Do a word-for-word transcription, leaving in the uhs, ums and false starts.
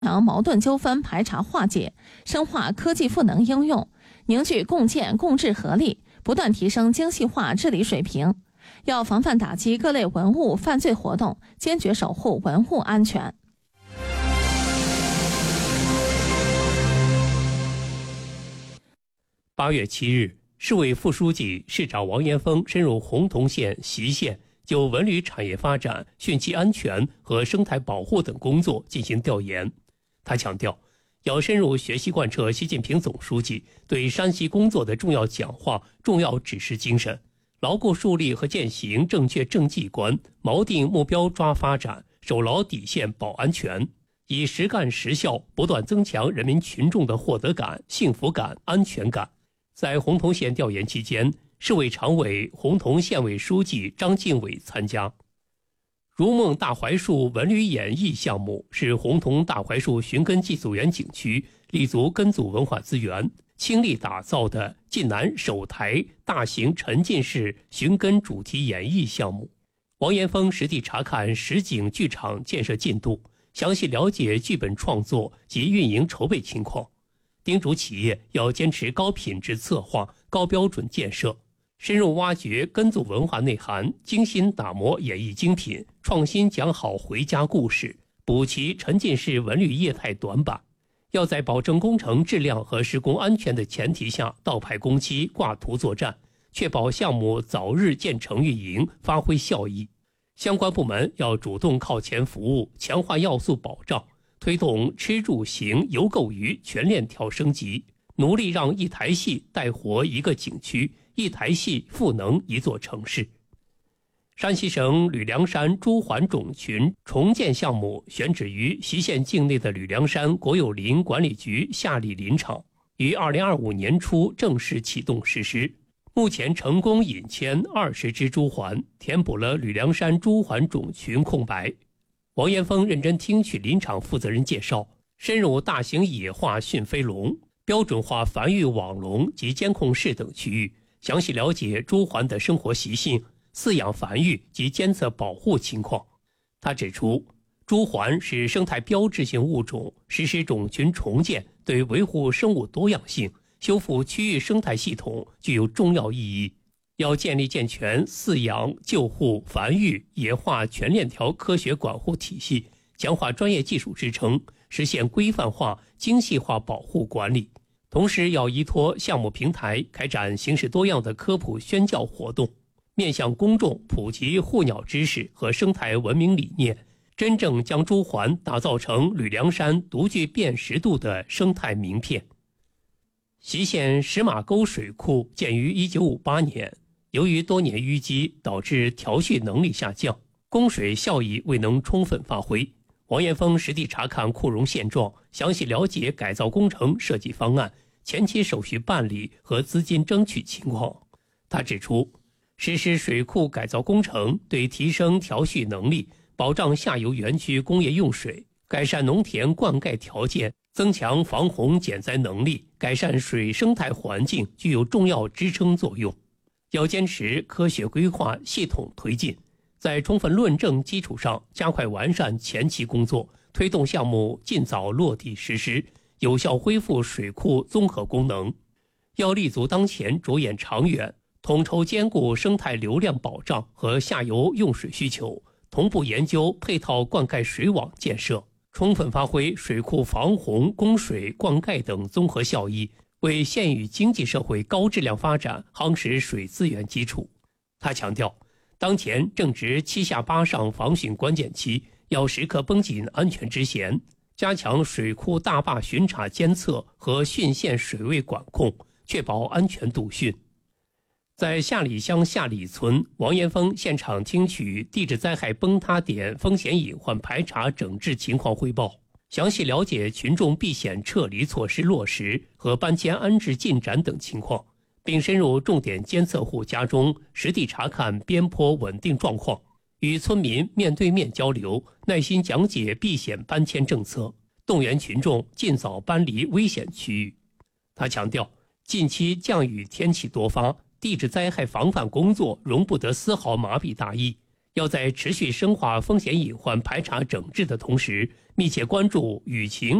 强矛盾纠纷排查化解，深化科技赋能应用，凝聚共建共治合力，不断提升精细化治理水平。要防范打击各类文物犯罪活动，坚决守护文物安全。 八月七日，市委副书记、市长王延峰深入洪洞县、习县，就文旅产业发展、汛期安全和生态保护等工作进行调研。他强调，要深入学习贯彻习近平总书记对山西工作的重要讲话、重要指示精神，牢固树立和践行正确政绩观，锚定目标抓发展，守牢底线保安全，以实干实效不断增强人民群众的获得感、幸福感、安全感。在洪洞县调研期间，市委常委、洪洞县委书记张敬伟参加。如梦大槐树文旅演艺项目是洪洞大槐树寻根寄宿园景区立足根祖文化资源，倾力打造的晋南首台大型沉浸式寻根主题演艺项目。王延峰实地查看实景剧场建设进度，详细了解剧本创作及运营筹备情况，叮嘱企业要坚持高品质策划、高标准建设，深入挖掘根祖文化内涵，精心打磨演艺精品，创新讲好回家故事，补齐沉浸式文旅业态短板。要在保证工程质量和施工安全的前提下倒排工期、挂图作战，确保项目早日建成运营，发挥效益。相关部门要主动靠前服务，强化要素保障，推动吃住行游购娱全链条升级，努力让一台戏带活一个景区，一台戏赋能一座城市。山西省吕梁山朱鹮种群重建项目选址于习县境内的吕梁山国有林管理局下里林场，于二零二五年初正式启动实施。目前成功引迁二十只朱鹮，填补了吕梁山朱鹮种群空白。王延峰认真听取林场负责人介绍，深入大型野化驯飞笼、标准化繁育网笼及监控室等区域，详细了解朱鹮的生活习性、饲养繁育及监测保护情况。他指出，朱鹮是生态标志性物种，实施种群重建对维护生物多样性、修复区域生态系统具有重要意义。要建立健全饲养、救护、繁育、野化全链条科学管护体系，强化专业技术支撑，实现规范化、精细化保护管理。同时要依托项目平台开展形式多样的科普宣教活动，面向公众普及护鸟知识和生态文明理念，真正将朱鹮打造成吕梁山独具辨识度的生态名片。习县石马沟水库建于一九五八年，由于多年淤积，导致调蓄能力下降，供水效益未能充分发挥。王延峰实地查看库容现状，详细了解改造工程设计方案、前期手续办理和资金争取情况。他指出，实施水库改造工程对提升调蓄能力、保障下游园区工业用水、改善农田灌溉条件、增强防洪减灾能力、改善水生态环境具有重要支撑作用。要坚持科学规划、系统推进，在充分论证基础上加快完善前期工作，推动项目尽早落地实施，有效恢复水库综合功能。要立足当前，着眼长远，统筹兼顾生态流量保障和下游用水需求，同步研究配套灌溉水网建设，充分发挥水库防洪、供水、灌溉等综合效益，为县域经济社会高质量发展夯实水资源基础。他强调，当前正值七下八上防汛关键期，要时刻绷紧安全支弦，加强水库大坝巡查监测和汛县水位管控，确保安全度汛。在下里乡下里村，王延峰现场听取地质灾害崩塌点风险隐患排查整治情况汇报，详细了解群众避险撤离措施落实和搬迁安置进展等情况，并深入重点监测户家中，实地查看边坡稳定状况，与村民面对面交流，耐心讲解避险搬迁政策，动员群众尽早搬离危险区域。他强调，近期降雨天气多发，地质灾害防范工作容不得丝毫麻痹大意， 要在持续深化风险隐患排查整治的同时，密切关注舆情